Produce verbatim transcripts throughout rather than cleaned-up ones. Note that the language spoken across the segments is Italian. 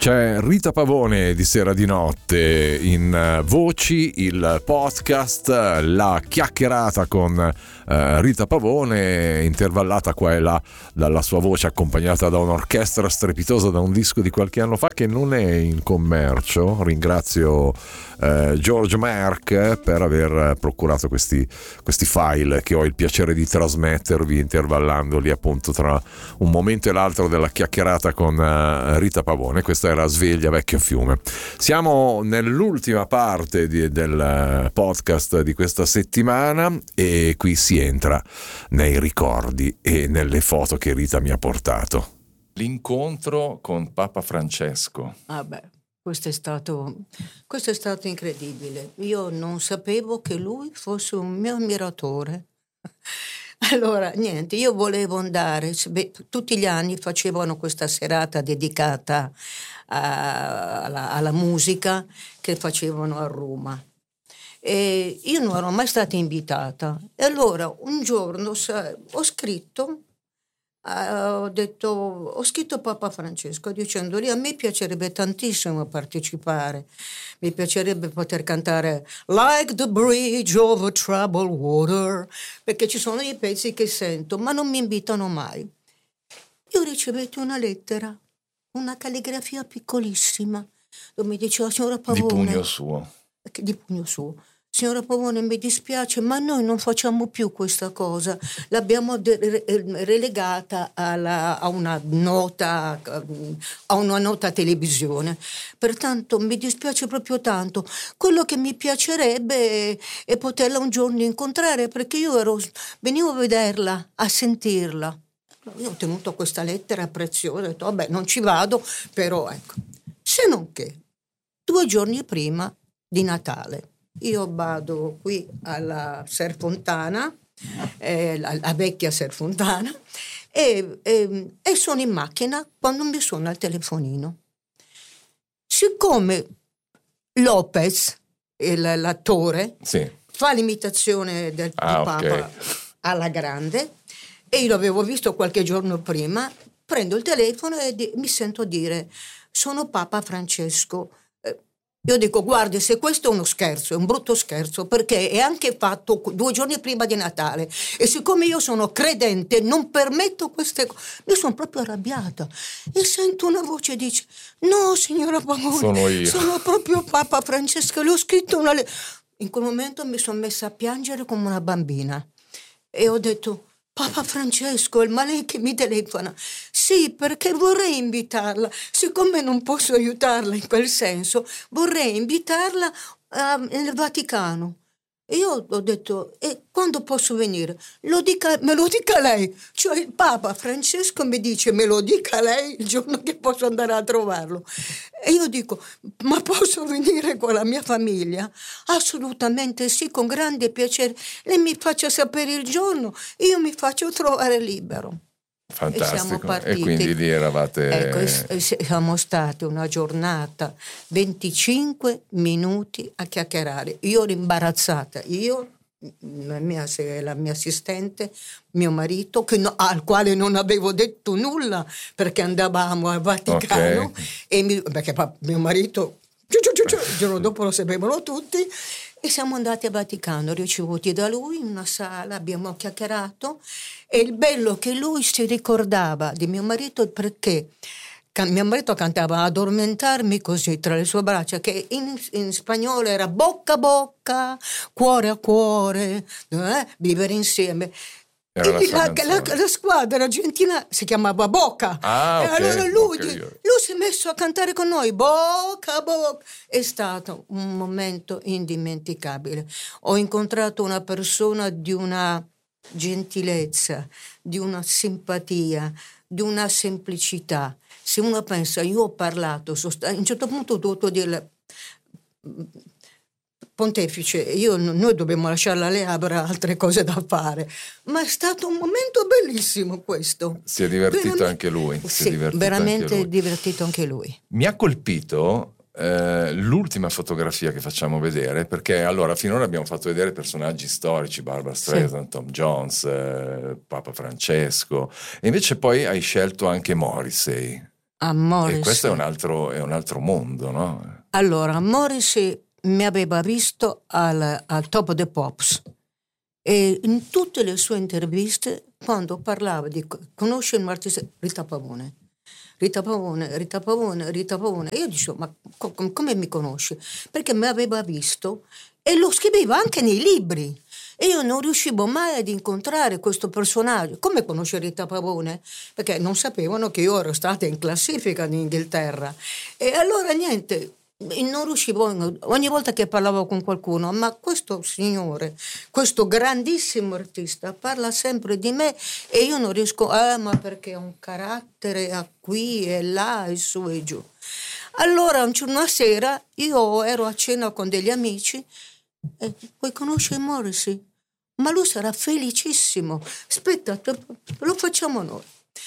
C'è Rita Pavone di Sera di Notte in Voci, il podcast, la chiacchierata con uh, Rita Pavone, intervallata qua e là dalla sua voce, accompagnata da un'orchestra strepitosa, da un disco di qualche anno fa che non è in commercio. Ringrazio uh, George Mark per aver procurato questi, questi file che ho il piacere di trasmettervi, intervallandoli appunto tra un momento e l'altro della chiacchierata con uh, Rita Pavone. Questa era Sveglia Vecchio Fiume. Siamo nell'ultima parte di, del podcast di questa settimana e qui si entra nei ricordi e nelle foto che Rita mi ha portato. L'incontro con Papa Francesco. Ah beh, questo è stato, questo è stato incredibile. Io non sapevo che lui fosse un mio ammiratore. Allora, niente, io volevo andare, beh, tutti gli anni facevano questa serata dedicata a, alla, alla musica che facevano a Roma. E io non ero mai stata invitata. E allora un giorno ho scritto, ho detto, ho scritto a Papa Francesco dicendogli: a me piacerebbe tantissimo partecipare, mi piacerebbe poter cantare Like the Bridge over Troubled Water, perché ci sono dei pezzi che sento ma non mi invitano mai. Io ricevetti una lettera, una calligrafia piccolissima dove mi diceva: signora Pavone, di pugno suo di pugno suo signora Pavone, mi dispiace, ma noi non facciamo più questa cosa, l'abbiamo de- relegata alla, a una nota a una nota televisione, pertanto mi dispiace proprio tanto. Quello che mi piacerebbe è, è poterla un giorno incontrare, perché io ero, venivo a vederla, a sentirla. Io ho tenuto questa lettera preziosa, ho detto vabbè, non ci vado, però ecco. Se non che due giorni prima di Natale io vado qui alla Ser Fontana, eh, la, la vecchia Ser Fontana, e, e, e sono in macchina quando mi suona il telefonino. Siccome Lopez, il, l'attore, sì, fa l'imitazione del ah, di Papa okay. alla grande, e io l'avevo visto qualche giorno prima, prendo il telefono e di, mi sento dire: sono Papa Francesco. Io dico: guardi, se questo è uno scherzo, è un brutto scherzo, perché è anche fatto due giorni prima di Natale, e siccome io sono credente non permetto queste cose. Mi sono proprio arrabbiata e sento una voce che dice: no, signora Pavone, sono io, sono proprio Papa Francesco, le ho scritto una le-". In quel momento mi sono messa a piangere come una bambina e ho detto: Papa Francesco, è il lei che mi telefona? Sì, perché vorrei invitarla, siccome non posso aiutarla in quel senso, vorrei invitarla uh, nel Vaticano. E io ho detto: e quando posso venire? Lo dica, me lo dica lei. Cioè il Papa Francesco mi dice: me lo dica lei il giorno che posso andare a trovarlo. E io dico: ma posso venire con la mia famiglia? Assolutamente sì, con grande piacere. Lei mi faccia sapere il giorno, io mi faccio trovare libero. Fantastico. E, e quindi lì eravate, ecco, e siamo stati una giornata, venticinque minuti a chiacchierare. Io ero imbarazzata, io, la mia, la mia assistente, mio marito, che no, al quale non avevo detto nulla perché andavamo al Vaticano, okay. e mi, perché mio marito il giorno dopo lo sapevano tutti. E siamo andati a Vaticano, ricevuti da lui in una sala, abbiamo chiacchierato, e il bello che lui si ricordava di mio marito, perché can- mio marito cantava Addormentarmi così tra le sue braccia, che in, in spagnolo era bocca a bocca, cuore a cuore, eh, vivere insieme. Era la, la, la, la squadra argentina si chiamava Boca. Ah, e okay, allora lui, okay. lui si è messo a cantare con noi Boca Boca. È stato un momento indimenticabile. Ho incontrato una persona di una gentilezza, di una simpatia, di una semplicità. Se uno pensa, io ho parlato, a un certo punto ho dovuto dire: Pontefice, io, noi dobbiamo lasciarla lì, avrà altre cose da fare, ma è stato un momento bellissimo questo. Si è divertito veramente, anche lui. Si sì, è divertito veramente anche lui. divertito anche lui. Mi ha colpito eh, l'ultima fotografia che facciamo vedere, perché allora finora abbiamo fatto vedere personaggi storici, Barbra Streisand, sì. Tom Jones, eh, Papa Francesco, e invece poi hai scelto anche Morrissey. A Morrissey. E questo è un altro, è un altro mondo, no? Allora, Morrissey mi aveva visto al, al Top of the Pops e in tutte le sue interviste, quando parlava di conoscere un artista, Rita Pavone, Rita Pavone, Rita Pavone, Rita Pavone, io dicevo, ma co- come mi conosci? Perché mi aveva visto e lo scriveva anche nei libri. E io non riuscivo mai ad incontrare questo personaggio. Come conosce Rita Pavone? Perché non sapevano che io ero stata in classifica in Inghilterra. E allora niente, non riuscivo, ogni volta che parlavo con qualcuno, ma questo signore, questo grandissimo artista parla sempre di me e io non riesco, eh, ma perché ha un carattere a qui e là e su e giù. Allora una sera io ero a cena con degli amici e poi conosce Morrissey, ma lui sarà felicissimo. Aspetta, lo facciamo noi.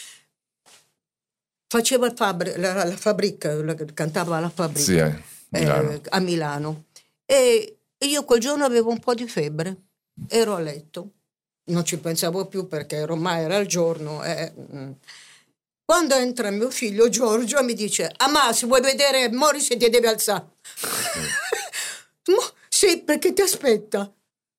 Faceva fabri- la, la fabbrica, la, cantava alla fabbrica, Sì, eh, Milano. eh, a Milano. E io quel giorno avevo un po' di febbre, ero a letto, non ci pensavo più perché ormai era il giorno. Eh. Quando entra mio figlio Giorgio mi dice: "Amà, se vuoi vedere Morrissey ti devi alzare." Sì, perché ti aspetta.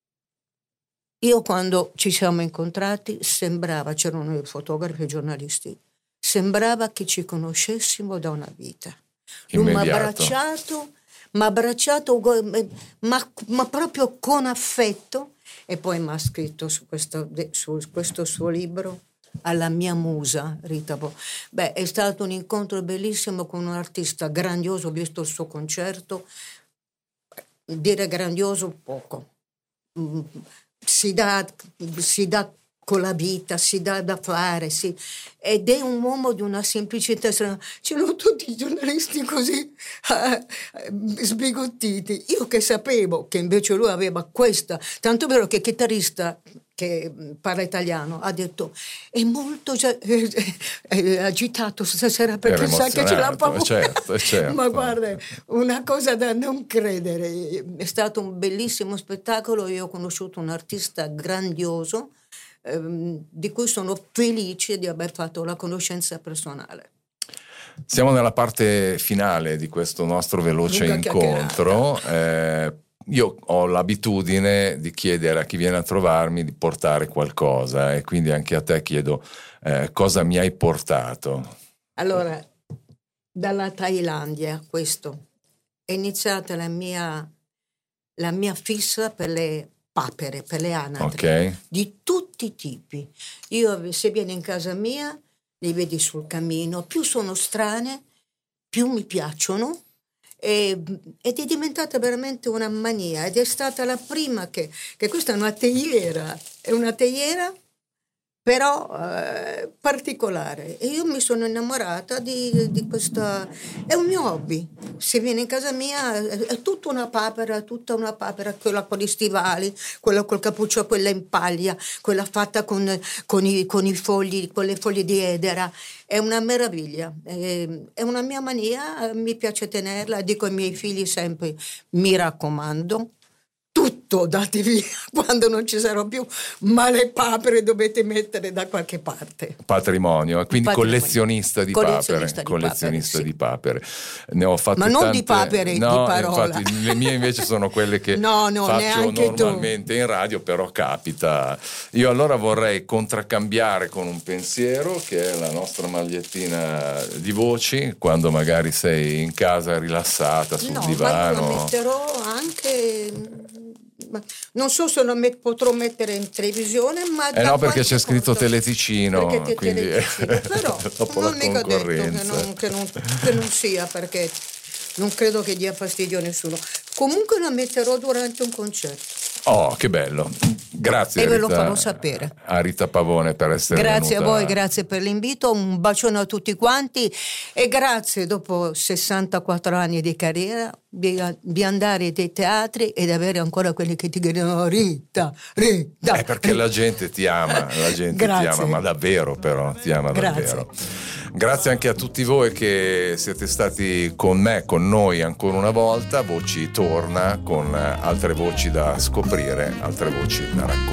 Io quando ci siamo incontrati sembrava, c'erano i fotografi e i giornalisti, sembrava che ci conoscessimo da una vita. Lui mi ha abbracciato, mi ha abbracciato, ma, ma proprio con affetto, e poi mi ha scritto su questo, su questo suo libro, alla mia musa, Rita Pavone. Beh, è stato un incontro bellissimo con un artista grandioso, ho visto il suo concerto. Dire grandioso poco, si dà, si dà con la vita, si dà da fare, si, ed è un uomo di una semplicità. C'erano tutti i giornalisti così eh, sbigottiti. Io che sapevo che invece lui aveva questa, tanto vero che il chitarrista che parla italiano ha detto è molto eh, eh, agitato stasera perché sa che ce l'ha paura. Certo, certo. Ma guarda, una cosa da non credere. È stato un bellissimo spettacolo. Io ho conosciuto un artista grandioso ehm, di cui sono felice di aver fatto la conoscenza personale. Siamo nella parte finale di questo nostro veloce Lunga incontro. Eh, io ho l'abitudine di chiedere a chi viene a trovarmi di portare qualcosa e quindi anche a te chiedo eh, cosa mi hai portato. Allora, dalla Thailandia, questo, è iniziata la mia, la mia fissa per le papere, per le anatre, Okay. di tutti i tipi. Io, se vieni in casa mia, li vedi sul camino, più sono strane, più mi piacciono. E, ed è diventata veramente una mania ed è stata la prima che, che questa è una teiera, è una teiera però eh, particolare e io mi sono innamorata di, di questa, è un mio hobby. Se viene in casa mia è, è tutta una papera, tutta una papera, quella con gli stivali, quella col cappuccio, quella in paglia, quella fatta con, con, i, con i fogli, con le foglie di edera. È una meraviglia, è una mia mania, mi piace tenerla, dico ai miei figli sempre, mi raccomando, tutto date via quando non ci sarò più, ma le papere dovete mettere da qualche parte. Patrimonio, quindi Patrimonio. collezionista di collezionista papere, di collezionista papere, di sì. papere. Ne ho fatte Ma non tante... di papere, no, di parola. Infatti le mie invece sono quelle che no, no, faccio neanche normalmente tu. in radio, però capita. Io allora vorrei contraccambiare con un pensiero che è la nostra magliettina di voci, quando magari sei in casa rilassata sul no, divano. Ma io la metterò anche... Non so se lo met- potrò mettere in televisione, ma eh no, perché c'è scritto porto? Teleticino, Perché quindi Teleticino. Però dopo non la mica detto che concorrenza. non, che, non, che non sia, perché non credo che dia fastidio a nessuno. Comunque la metterò durante un concerto. Oh, che bello. Grazie E ve Rita, lo farò sapere. a Rita Pavone per essere Grazie venuta. a voi, grazie per l'invito, un bacione a tutti quanti e grazie dopo sessantaquattro anni di carriera di, di andare nei teatri ed avere ancora quelli che ti gridano Rita, Rita. È perché la gente ti ama, la gente ti ama, ma davvero però, ti ama Grazie. davvero. Grazie anche a tutti voi che siete stati con me, con noi ancora una volta. Voci torna con altre voci da scoprire, altre voci da raccontare.